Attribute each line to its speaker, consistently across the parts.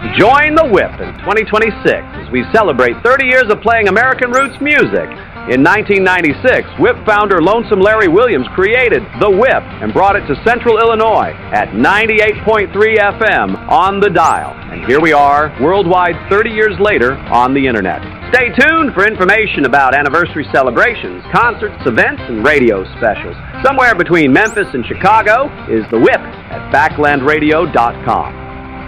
Speaker 1: Join the Whip in 2026 as we celebrate 30 years of playing American roots music. In 1996, Whip founder Lonesome Larry Williams created The Whip and brought it to Central Illinois at 98.3 FM on the dial. And here we are, worldwide 30 years later on the Internet. Stay tuned for information about anniversary celebrations, concerts, events, and radio specials. Somewhere between Memphis and Chicago is The Whip at backlandradio.com.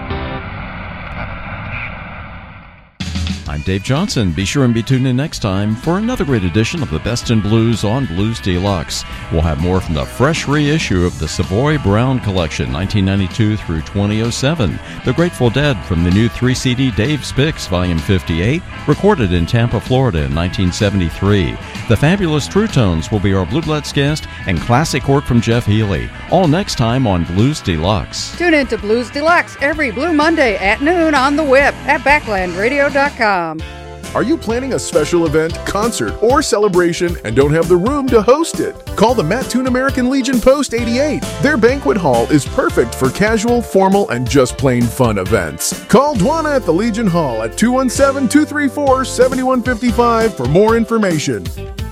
Speaker 2: I'm Dave Johnson. Be sure and be tuned in next time for another great edition of the Best in Blues on Blues Deluxe. We'll have more from the fresh reissue of the Savoy Brown Collection, 1992 through 2007. The Grateful Dead from the new 3-CD Dave Spix, Volume 58, recorded in Tampa, Florida in 1973. The Fabulous True Tones will be our Blue Bloods guest, and classic work from Jeff Healey. All next time on Blues Deluxe.
Speaker 3: Tune in to Blues Deluxe every Blue Monday at noon on the Whip at backlandradio.com.
Speaker 4: Are you planning a special event, concert, or celebration and don't have the room to host it? Call the Mattoon American Legion Post 88. Their banquet hall is perfect for casual, formal, and just plain fun events. Call Dwana at the Legion Hall at 217-234-7155 for more information.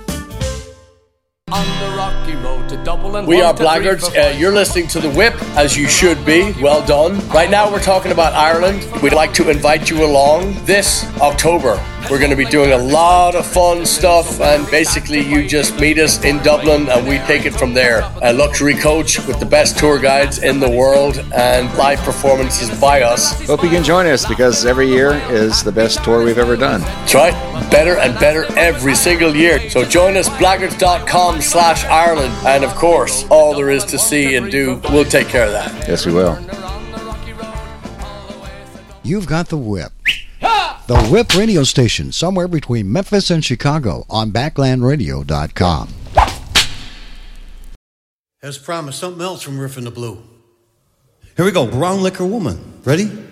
Speaker 5: On the rocky road to Dublin.
Speaker 6: We are Blackguards. You're listening to The Whip, as you should be. Well done. Right now we're talking about Ireland. We'd like to invite you along this October. We're going to be doing a lot of fun stuff, and basically you just meet us in Dublin and we take it from there. A luxury coach with the best tour guides in the world and live performances by us.
Speaker 7: Hope you can join us, because every year is the best tour we've ever done.
Speaker 6: That's right. Better and better every single year. So join us, blackguards.com/Ireland. And of course, all there is to see and do, we'll take care of that.
Speaker 7: Yes, we will.
Speaker 8: You've got The Whip. The Whip radio station, somewhere between Memphis and Chicago, on backlandradio.com.
Speaker 9: As promised, something else from Riff in the Blue. Here we go, Brown Liquor Woman. Ready?